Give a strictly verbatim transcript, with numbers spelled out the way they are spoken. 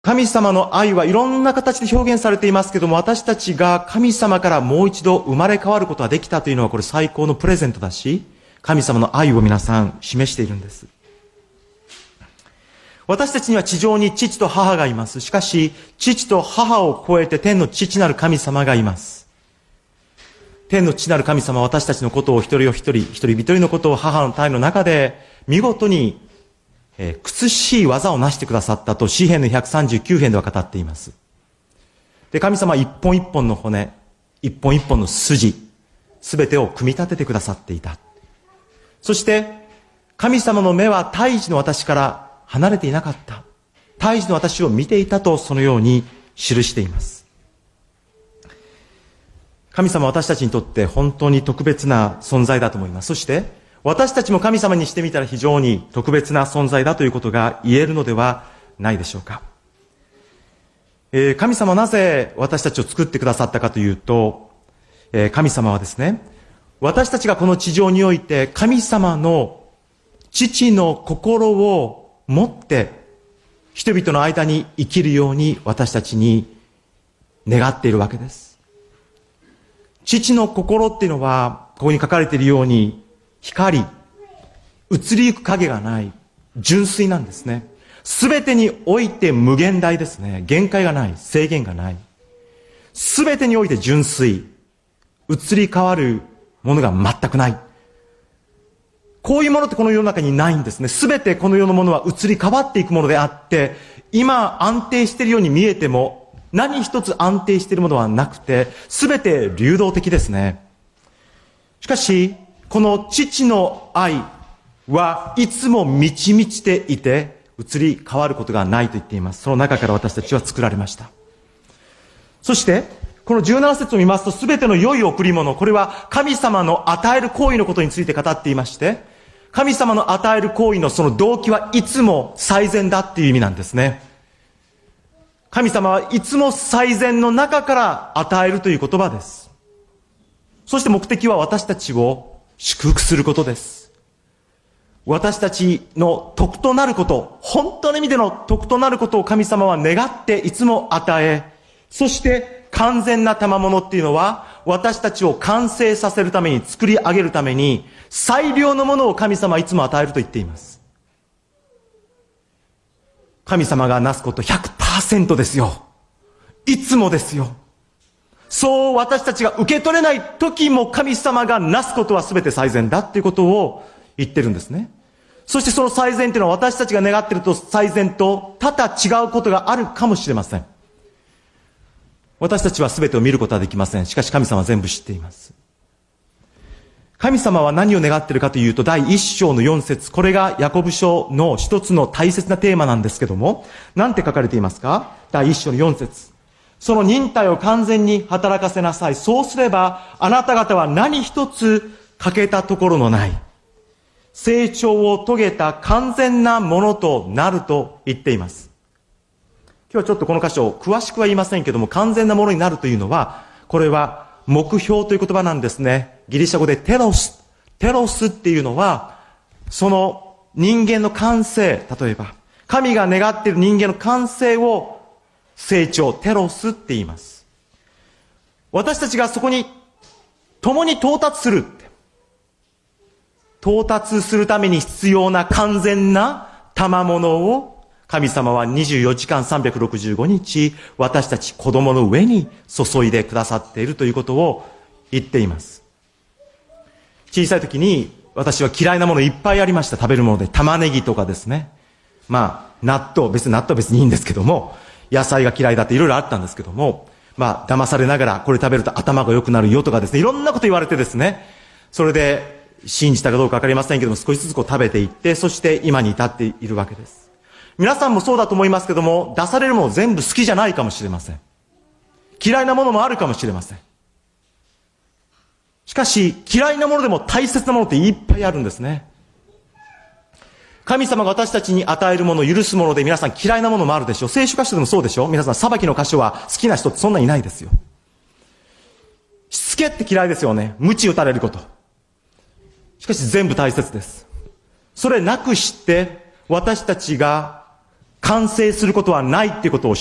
神様の愛はいろんな形で表現されていますけども、私たちが神様からもう一度生まれ変わることができたというのはこれ最高のプレゼントだし、神様の愛を皆さん示しているんです。私たちには地上に父と母がいます。しかし、父と母を超えて天の父なる神様がいます。天の父なる神様は私たちのことを一人お一人、一人一人のことを母の胎の中で見事にえー、苦しい技をなしてくださったと詩篇のひゃくさんじゅうきゅう編では語っています。で、神様は一本一本の骨、一本一本の筋、すべてを組み立ててくださっていた。そして、神様の目は胎児の私から離れていなかった。胎児の私を見ていたとそのように記しています。神様は私たちにとって本当に特別な存在だと思います。そして、私たちも神様にしてみたら非常に特別な存在だということが言えるのではないでしょうか。えー、神様はなぜ私たちを作ってくださったかというと、えー、神様はですね、私たちがこの地上において神様の父の心を持って人々の間に生きるように私たちに願っているわけです。父の心っていうのはここに書かれているように光、移りゆく影がない、純粋なんですね。すべてにおいて無限大ですね。限界がない、制限がない。すべてにおいて純粋、移り変わるものが全くない。こういうものってこの世の中にないんですね。すべてこの世のものは移り変わっていくものであって、今安定しているように見えても、何一つ安定しているものはなくて、すべて流動的ですね。しかし、この父の愛はいつも満ち満ちていて移り変わることがないと言っています。その中から私たちは作られました。そしてこのじゅうなな節を見ますと、すべての良い贈り物、これは神様の与える行為のことについて語っていまして、神様の与える行為のその動機はいつも最善だっていう意味なんですね。神様はいつも最善の中から与えるという言葉です。そして目的は私たちを祝福することです。私たちの徳となること、本当の意味での徳となることを神様は願っていつも与え、そして完全な賜物っていうのは私たちを完成させるために、作り上げるために最良のものを神様はいつも与えると言っています。神様がなすこと ひゃくパーセント ですよ。いつもですよ。そう私たちが受け取れない時も神様がなすことは全て最善だっていうことを言ってるんですね。そしてその最善っていうのは私たちが願っていると最善と多々違うことがあるかもしれません。私たちは全てを見ることはできません。しかし神様は全部知っています。神様は何を願っているかというと、第一章の四節、これがヤコブ書の一つの大切なテーマなんですけども、なんて書かれていますか？第一章の四節。その忍耐を完全に働かせなさい。そうすれば、あなた方は何一つ欠けたところのない、成長を遂げた完全なものとなると言っています。今日はちょっとこの箇所を詳しくは言いませんけども、完全なものになるというのは、これは目標という言葉なんですね。ギリシャ語でテロス。テロスっていうのは、その人間の完成、例えば、神が願っている人間の完成を成長、テロスって言います。私たちがそこに共に到達する。到達するために必要な完全な賜物を神様はにじゅうよじかんさんびゃくろくじゅうごにち私たち子供の上に注いでくださっているということを言っています。小さい時に私は嫌いなものいっぱいありました。食べるもので玉ねぎとかですね。まあ納豆、別に納豆は別にいいんですけども、野菜が嫌いだっていろいろあったんですけども、まあ騙されながらこれ食べると頭が良くなるよとかですね、いろんなこと言われてですね、それで信じたかどうかわかりませんけども、少しずつこう食べていって、そして今に至っているわけです。皆さんもそうだと思いますけども、出されるもの全部好きじゃないかもしれません。嫌いなものもあるかもしれません。しかし嫌いなものでも大切なものっていっぱいあるんですね。神様が私たちに与えるもの、許すもので皆さん嫌いなものもあるでしょう。聖書箇所でもそうでしょう。皆さん裁きの箇所は好きな人ってそんなにいないですよ。しつけって嫌いですよね。鞭打たれること。しかし全部大切です。それなくして私たちが完成することはないっていうことを